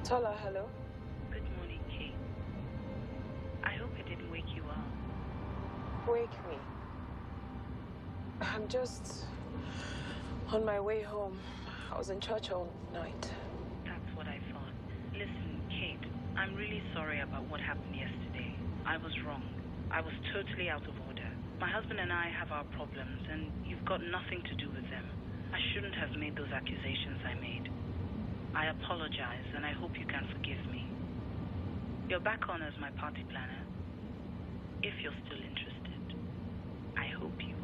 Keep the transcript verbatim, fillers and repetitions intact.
Tola, hello. Good morning, Kate. I hope I didn't wake you up. Wake me. I'm just on my way home. I was in church all night. That's what I thought. Listen, Kate, I'm really sorry about what happened yesterday. I was wrong. I was totally out of order. My husband and I have our problems, and you've got nothing to do with them. I shouldn't have made those accusations I made. I apologize, and I hope you can forgive me. You're back on as my party planner. If you're still interested, I hope you